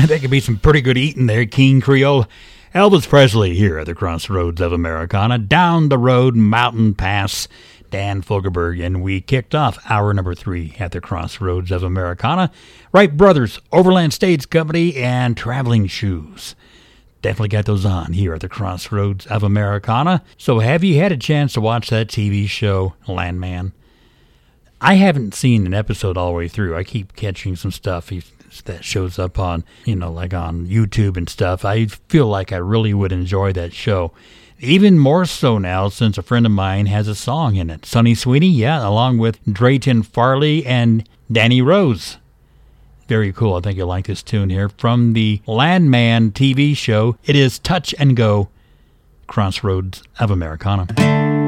That could be some pretty good eating there, King Creole. Elvis Presley here at the Crossroads of Americana. Down the road, Mountain Pass, Dan Fogelberg, and we kicked off hour number 3 at the Crossroads of Americana. Wright Brothers, Overland Stage Company, and Traveling Shoes. Definitely got those on here at the Crossroads of Americana. So have you had a chance to watch that TV show, Landman? I haven't seen an episode all the way through. I keep catching some stuff that shows up on, like on YouTube and stuff. I feel like I really would enjoy that show. Even more so now since a friend of mine has a song in it. Sonny Sweeney, yeah, along with Drayton Farley and Danny Rose. Very cool. I think you'll like this tune here from the Landman TV show. It is Touch and Go, Crossroads of Americana.